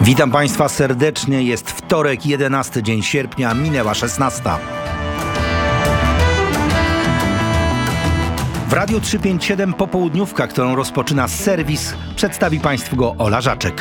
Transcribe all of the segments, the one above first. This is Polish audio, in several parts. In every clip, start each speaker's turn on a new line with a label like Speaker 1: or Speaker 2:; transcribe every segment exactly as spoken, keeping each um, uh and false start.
Speaker 1: Witam Państwa serdecznie. Jest wtorek, jedenasty dzień sierpnia, minęła szesnasta. W Radiu trzysta pięćdziesiąt siedem popołudniówka, którą rozpoczyna serwis, przedstawi Państwu go Ola Żaczek.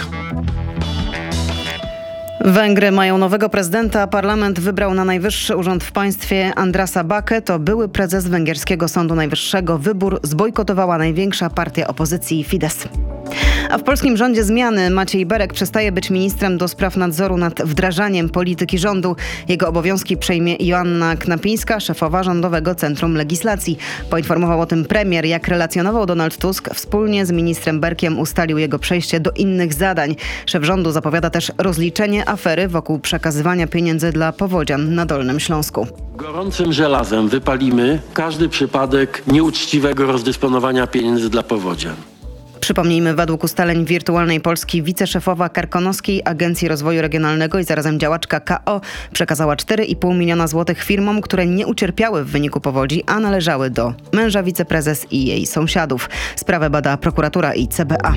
Speaker 2: Węgry mają nowego prezydenta. Parlament wybrał na najwyższy urząd w państwie Andrasa Bakę. To były prezes węgierskiego Sądu Najwyższego. Wybór zbojkotowała największa partia opozycji Fidesz. A w polskim rządzie zmiany. Maciej Berek przestaje być ministrem do spraw nadzoru nad wdrażaniem polityki rządu. Jego obowiązki przejmie Joanna Knapińska, szefowa Rządowego Centrum Legislacji. Poinformował o tym premier. Jak relacjonował Donald Tusk, wspólnie z ministrem Berkiem ustalił jego przejście do innych zadań. Szef rządu zapowiada też rozliczenie afery wokół przekazywania pieniędzy dla powodzian na Dolnym Śląsku.
Speaker 3: Gorącym żelazem wypalimy każdy przypadek nieuczciwego rozdysponowania pieniędzy dla powodzian.
Speaker 2: Przypomnijmy, według ustaleń Wirtualnej Polski wiceszefowa Karkonoskiej Agencji Rozwoju Regionalnego i zarazem działaczka K O przekazała cztery i pół miliona złotych firmom, które nie ucierpiały w wyniku powodzi, a należały do męża wiceprezes i jej sąsiadów. Sprawę bada prokuratura i C B A.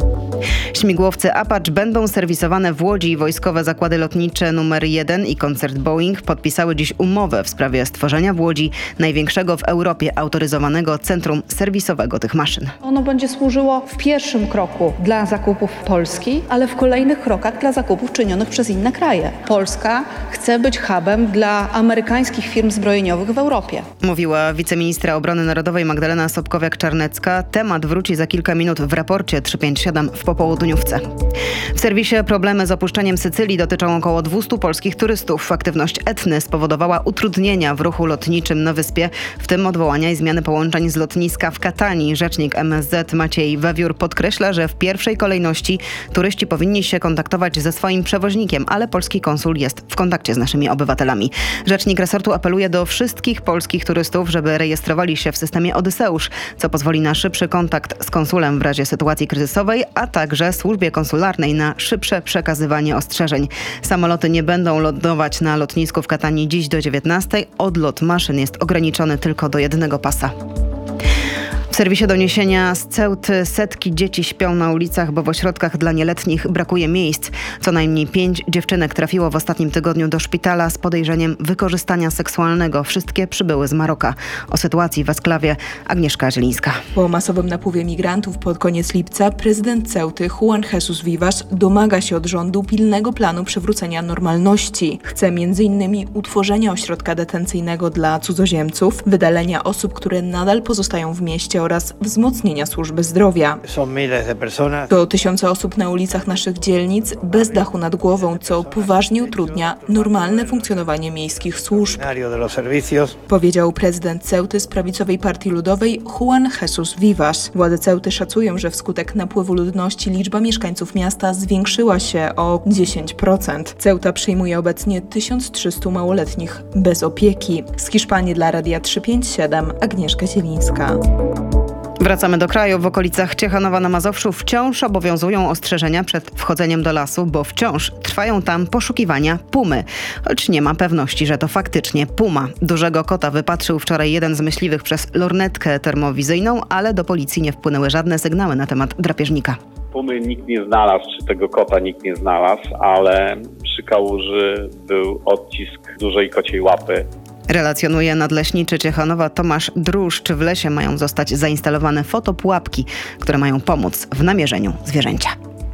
Speaker 2: Śmigłowce Apache będą serwisowane w Łodzi. Wojskowe Zakłady Lotnicze numer jeden i koncern Boeing podpisały dziś umowę w sprawie stworzenia w Łodzi największego w Europie autoryzowanego centrum serwisowego tych maszyn.
Speaker 4: Ono będzie służyło w pierwszym kroku dla zakupów Polski, ale w kolejnych krokach dla zakupów czynionych przez inne kraje. Polska chce być hubem dla amerykańskich firm zbrojeniowych w Europie.
Speaker 2: Mówiła wiceministra obrony narodowej Magdalena Sobkowiak-Czarnecka. Temat wróci za kilka minut w raporcie trzysta pięćdziesiąt siedem w popołudniówce. W serwisie problemy z opuszczeniem Sycylii dotyczą około dwieście polskich turystów. Aktywność Etny spowodowała utrudnienia w ruchu lotniczym na wyspie, w tym odwołania i zmiany połączeń z lotniska w Katanii. Rzecznik M S Z Maciej Wewiór podkreśla, że w pierwszej kolejności turyści powinni się kontaktować ze swoim przewoźnikiem, ale polski konsul jest w kontakcie z naszymi obywatelami. Rzecznik resortu apeluje do wszystkich polskich turystów, żeby rejestrowali się w systemie Odyseusz, co pozwoli na szybszy kontakt z konsulem w razie sytuacji kryzysowej, a także służbie konsularnej na szybsze przekazywanie ostrzeżeń. Samoloty nie będą lądować na lotnisku w Katanii dziś do dziewiętnastej. Odlot maszyn jest ograniczony tylko do jednego pasa. W serwisie doniesienia z Ceuty setki dzieci śpią na ulicach, bo w ośrodkach dla nieletnich brakuje miejsc. Co najmniej pięć dziewczynek trafiło w ostatnim tygodniu do szpitala z podejrzeniem wykorzystania seksualnego. Wszystkie przybyły z Maroka. O sytuacji w Esklawie Agnieszka Zielińska.
Speaker 5: Po masowym napływie migrantów pod koniec lipca prezydent Ceuty Juan Jesus Vivas domaga się od rządu pilnego planu przywrócenia normalności. Chce między innymi utworzenia ośrodka detencyjnego dla cudzoziemców, wydalenia osób, które nadal pozostają w mieście oraz wzmocnienia służby zdrowia. To tysiące osób na ulicach naszych dzielnic bez dachu nad głową, co poważnie utrudnia normalne funkcjonowanie miejskich służb, powiedział prezydent Ceuty z prawicowej Partii Ludowej Juan Jesus Vivas. Władze Ceuty szacują, że wskutek napływu ludności liczba mieszkańców miasta zwiększyła się o dziesięć procent. Ceuta przyjmuje obecnie tysiąc trzysta małoletnich bez opieki. Z Hiszpanii dla Radia trzysta pięćdziesiąt siedem Agnieszka Zielińska.
Speaker 2: Wracamy do kraju. W okolicach Ciechanowa na Mazowszu wciąż obowiązują ostrzeżenia przed wchodzeniem do lasu, bo wciąż trwają tam poszukiwania pumy. Choć nie ma pewności, że to faktycznie puma. Dużego kota wypatrzył wczoraj jeden z myśliwych przez lornetkę termowizyjną, ale do policji nie wpłynęły żadne sygnały na temat drapieżnika.
Speaker 6: Pumy nikt nie znalazł, czy tego kota nikt nie znalazł, ale przy kałuży był odcisk dużej kociej łapy.
Speaker 2: Relacjonuje nadleśniczy Ciechanowa Tomasz Druszcz. W lesie mają zostać zainstalowane fotopułapki, które mają pomóc w namierzeniu zwierzęcia.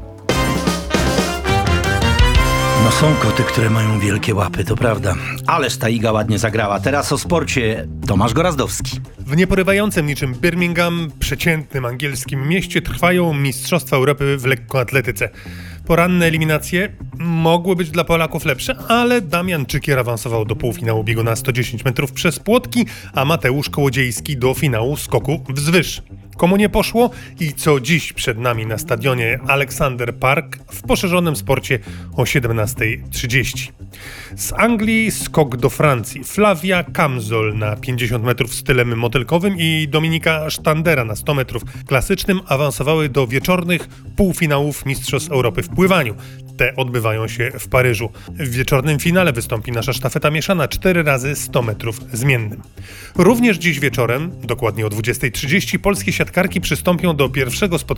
Speaker 1: No są koty, które mają wielkie łapy, to prawda. Ależ ta Iga ładnie zagrała. Teraz o sporcie Tomasz Gorazdowski.
Speaker 7: W nieporywającym niczym Birmingham, przeciętnym angielskim mieście trwają Mistrzostwa Europy w lekkoatletyce. Poranne eliminacje mogły być dla Polaków lepsze, ale Damian Czykier awansował do półfinału biegu na sto dziesięć metrów przez płotki, a Mateusz Kołodziejski do finału skoku wzwyż. Komu nie poszło i co dziś przed nami na stadionie Alexander Park w poszerzonym sporcie o siedemnasta trzydzieści. Z Anglii skok do Francji. Flavia Kamzol na pięćdziesiąt metrów stylem motylkowym i Dominika Sztandera na sto metrów klasycznym awansowały do wieczornych półfinałów Mistrzostw Europy w pływaniu. Te odbywają się w Paryżu. W wieczornym finale wystąpi nasza sztafeta mieszana cztery razy sto metrów zmiennym. Również dziś wieczorem, dokładnie o dwudziesta trzydzieści, polskie siatkarki przystąpią do pierwszego spotkania